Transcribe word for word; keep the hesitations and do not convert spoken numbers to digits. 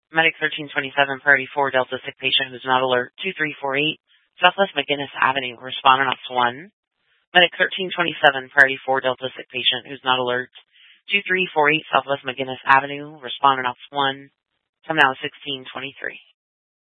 Medic thirteen twenty-seven, priority four, Delta sick patient who's not alert, two three four eight, Southwest McGinnis Avenue, responding ops one. Medic thirteen twenty-seven, priority four, Delta sick patient who's not alert, two three four eight, Southwest McGinnis Avenue, responding ops one. Time now sixteen twenty-three.